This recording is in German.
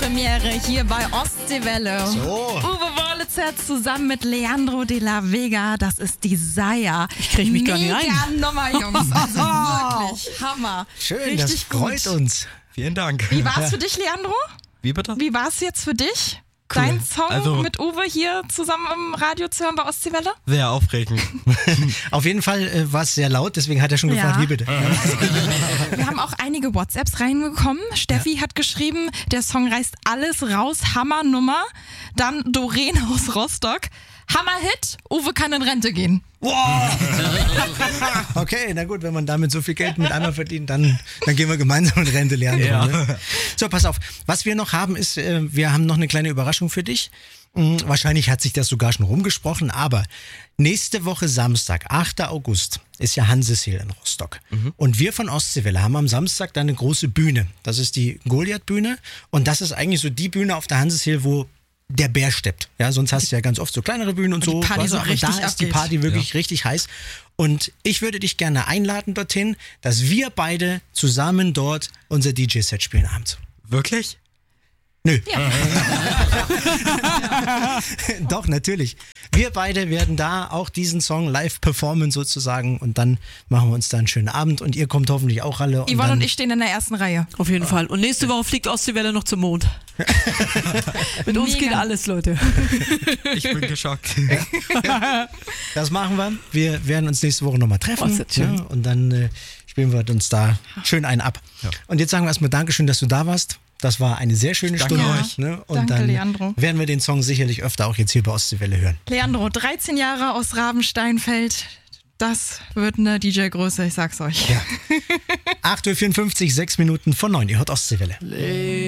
Premiere hier bei Ostseewelle. So. Uwe Wurlitzer zusammen mit Leandro de la Vega, das ist Desire. Ich krieg mich gar nicht ein. Mega Nummer, Jungs. Also wirklich, Hammer. Schön, Richtig das freut gut. uns. Vielen Dank. Wie war's für dich, Leandro? Wie bitte? Wie war's jetzt für dich? Dein Song Also- mit Uwe hier zusammen im Radio zu hören bei Ostseewelle? Sehr aufregend. Auf jeden Fall war es sehr laut, deswegen hat er schon gefragt, Ja. wie bitte. Wir haben auch einige WhatsApps reingekommen. Steffi hat geschrieben, der Song reißt alles raus, Hammernummer. Dann Doreen aus Rostock. Hammerhit, Uwe kann in Rente gehen. Okay, na gut, wenn man damit so viel Geld mit einmal verdient, dann gehen wir gemeinsam in Rente lernen. Ja. Ne? So, pass auf. Was wir noch haben, ist, wir haben noch eine kleine Überraschung für dich. Wahrscheinlich hat sich das sogar schon rumgesprochen, aber nächste Woche Samstag, 8. August, ist ja Hanseseel in Rostock. Und wir von Ostseewelle haben am Samstag dann eine große Bühne. Das ist die Goliath-Bühne und das ist eigentlich so die Bühne auf der Hanseseel, wo der Bär steppt. Ja, sonst hast du ja ganz oft so kleinere Bühnen und so. die Party weißt du, so aber richtig da ist die abgeht. Party wirklich richtig heiß. Und ich würde dich gerne einladen dorthin, dass wir beide zusammen dort unser DJ-Set spielen abends. Wirklich? Nö. Doch, natürlich. Wir beide werden da auch diesen Song live performen sozusagen und dann machen wir uns da einen schönen Abend und ihr kommt hoffentlich auch alle. Und Yvonne dann, und ich stehen in der ersten Reihe. Auf jeden Fall. Und nächste Woche fliegt Ostseewelle noch zum Mond. Mit uns Mega. geht alles, Leute. Ich bin geschockt. Das machen wir. Wir werden uns nächste Woche nochmal treffen. Oh, ist das schön. Ja, und dann spielen wir uns da schön einen ab. Ja. Und jetzt sagen wir erstmal Dankeschön, dass du da warst. Das war eine sehr schöne Danke Stunde. euch. Ne? Und Danke, dann Leandro. werden wir den Song sicherlich öfter auch jetzt hier bei Ostseewelle hören. Leandro, 13 Jahre aus Rabensteinfeld. Das wird eine DJ-Größe, ich sag's euch. Ja. 8.54 Uhr, 6 Minuten von 9. Ihr hört Ostseewelle.